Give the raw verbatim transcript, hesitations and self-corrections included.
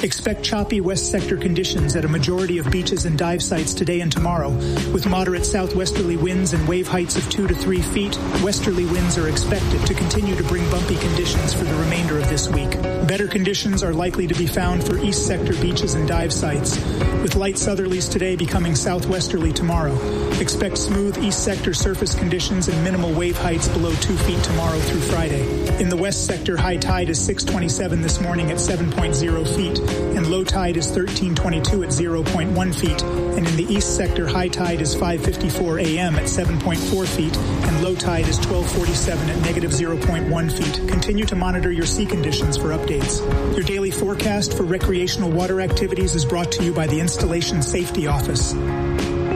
Expect choppy west sector conditions at a majority of beaches and dive sites today and tomorrow, with moderate southwesterly winds and wave heights of two to three feet. Westerly winds are expected to continue to bring bumpy conditions for the remainder of this week. Better conditions are likely to be found for east sector beaches and dive sites, with light southerlies today becoming southwesterly tomorrow. Expect smooth east sector surface conditions and minimal wave heights below two feet tomorrow through Friday. In the west sector, high tide is six twenty-seven this morning at seven point zero feet, and low tide is thirteen twenty-two at zero point one feet. And in the east sector, high tide is five fifty-four a.m. at seven point four feet, and low tide is twelve forty-seven at negative zero point one feet. Continue to monitor your sea conditions for updates. Your daily forecast for recreational water activities is brought to you by the Installation Safety Office.